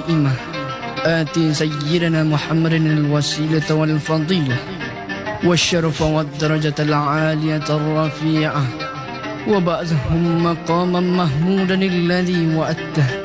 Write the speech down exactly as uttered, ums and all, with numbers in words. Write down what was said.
القائمة آت سيدنا محمد الوسيلة والفضيلة والشرف والدرجة العالية الرفيعة وبعثهم مقاما محمودا الذي وعدته